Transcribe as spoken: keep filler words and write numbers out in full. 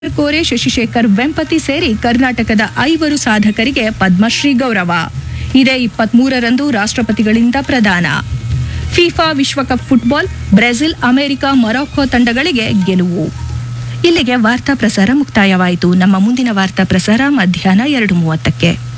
ಕೋರೆ ಶಶಿಶೇಖರ್ ವೆಂಪತಿ ಸೇರಿ ಕರ್ನಾಟಕದ ಐವರು ಸಾಧಕರಿಗೆ ಪದ್ಮಶ್ರೀ ಗೌರವ. ಇದೇ ಇಪ್ಪತ್ಮೂರರಂದು ರಾಷ್ಟ್ರಪತಿಗಳಿಂದ ಪ್ರದಾನ. ಫಿಫಾ ವಿಶ್ವಕಪ್ ಫುಟ್ಬಾಲ್ ಬ್ರೆಜಿಲ್, ಅಮೆರಿಕ, ಮೊರಾಕೊ ತಂಡಗಳಿಗೆ ಗೆಲುವು. ಇಲ್ಲಿಗೆ ವಾರ್ತಾ ಪ್ರಸಾರ ಮುಕ್ತಾಯವಾಯಿತು. ನಮ್ಮ ಮುಂದಿನ ವಾರ್ತಾ ಪ್ರಸಾರ ಮಧ್ಯಾಹ್ನ ಎರಡು ಮೂವತ್ತಕ್ಕೆ.